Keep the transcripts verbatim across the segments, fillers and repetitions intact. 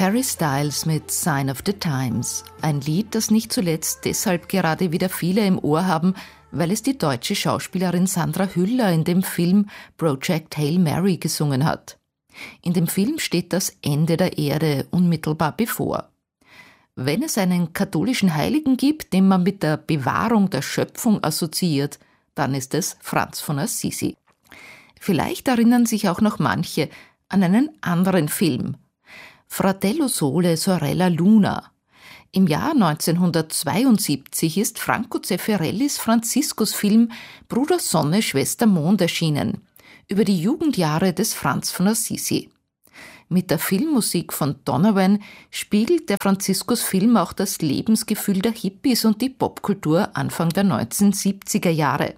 Harry Styles mit Sign of the Times. Ein Lied, das nicht zuletzt deshalb gerade wieder viele im Ohr haben, weil es die deutsche Schauspielerin Sandra Hüller in dem Film Project Hail Mary gesungen hat. In dem Film steht das Ende der Erde unmittelbar bevor. Wenn es einen katholischen Heiligen gibt, den man mit der Bewahrung der Schöpfung assoziiert, dann ist es Franz von Assisi. Vielleicht erinnern sich auch noch manche an einen anderen Film. Fratello Sole Sorella Luna. Im Jahr neunzehnhundertzweiundsiebzig ist Franco Zeffirellis Franziskus-Film Bruder Sonne, Schwester Mond erschienen, über die Jugendjahre des Franz von Assisi. Mit der Filmmusik von Donovan spiegelt der Franziskus-Film auch das Lebensgefühl der Hippies und die Popkultur Anfang der neunzehnhundertsiebziger Jahre.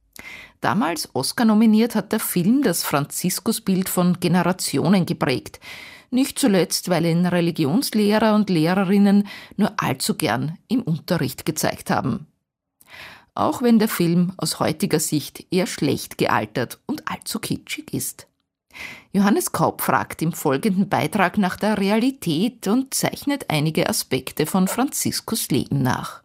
Damals Oscar nominiert hat der Film das Franziskusbild von Generationen geprägt. Nicht zuletzt, weil ihn Religionslehrer und Lehrerinnen nur allzu gern im Unterricht gezeigt haben. Auch wenn der Film aus heutiger Sicht eher schlecht gealtert und allzu kitschig ist. Johannes Kaup fragt im folgenden Beitrag nach der Realität und zeichnet einige Aspekte von Franziskus Leben nach.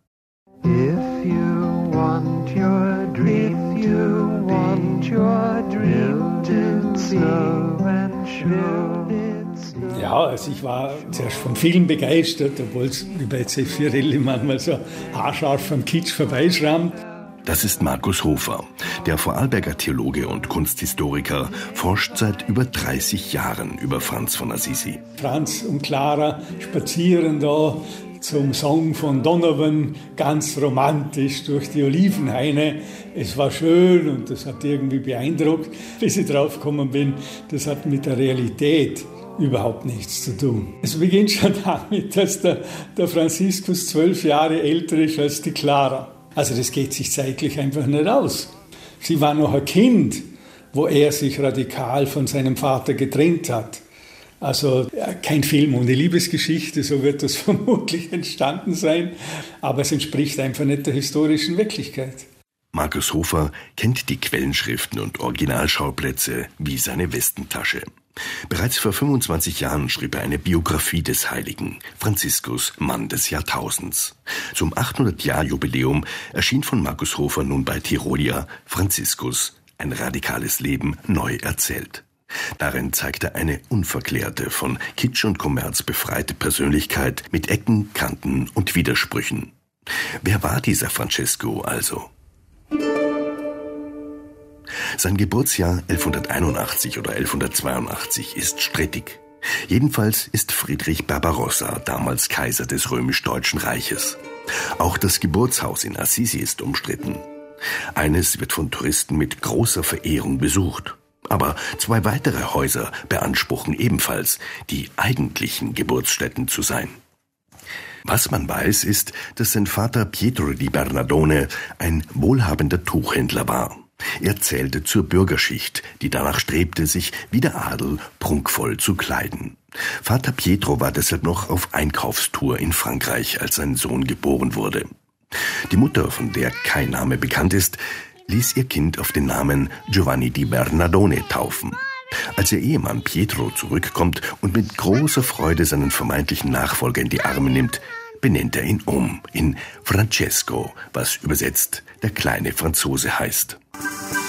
If you want your dream to be, your dream to snow and show it snow. Ja, also ich war zuerst vom Film begeistert, obwohl es wie bei Zeffirelli manchmal so haarscharf am Kitsch vorbeischrammt. Das ist Markus Hofer. Der Vorarlberger Theologe und Kunsthistoriker forscht seit über dreißig Jahren über Franz von Assisi. Franz und Clara spazieren da zum Song von Donovan, ganz romantisch durch die Olivenhaine. Es war schön und das hat irgendwie beeindruckt, bis ich drauf gekommen bin, das hat mit der Realität überhaupt nichts zu tun. Es beginnt schon damit, dass der, der Franziskus zwölf Jahre älter ist als die Clara. Also das geht sich zeitlich einfach nicht aus. Sie war noch ein Kind, wo er sich radikal von seinem Vater getrennt hat. Also kein Film ohne Liebesgeschichte, so wird das vermutlich entstanden sein. Aber es entspricht einfach nicht der historischen Wirklichkeit. Markus Hofer kennt die Quellenschriften und Originalschauplätze wie seine Westentasche. Bereits vor fünfundzwanzig Jahren schrieb er eine Biografie des Heiligen, Franziskus, Mann des Jahrtausends. Zum achthundert-Jahr-Jubiläum erschien von Markus Hofer nun bei Tirolia Franziskus, ein radikales Leben neu erzählt. Darin zeigt er eine unverklärte, von Kitsch und Kommerz befreite Persönlichkeit mit Ecken, Kanten und Widersprüchen. Wer war dieser Francesco also? Sein Geburtsjahr elfhunderteinundachtzig oder elfhundertzweiundachtzig ist strittig. Jedenfalls ist Friedrich Barbarossa damals Kaiser des römisch-deutschen Reiches. Auch das Geburtshaus in Assisi ist umstritten. Eines wird von Touristen mit großer Verehrung besucht. Aber zwei weitere Häuser beanspruchen ebenfalls, die eigentlichen Geburtsstätten zu sein. Was man weiß, ist, dass sein Vater Pietro di Bernardone ein wohlhabender Tuchhändler war. Er zählte zur Bürgerschicht, die danach strebte, sich wie der Adel prunkvoll zu kleiden. Vater Pietro war deshalb noch auf Einkaufstour in Frankreich, als sein Sohn geboren wurde. Die Mutter, von der kein Name bekannt ist, ließ ihr Kind auf den Namen Giovanni di Bernardone taufen. Als ihr Ehemann Pietro zurückkommt und mit großer Freude seinen vermeintlichen Nachfolger in die Arme nimmt, benennt er ihn um in Francesco, was übersetzt der kleine Franzose heißt.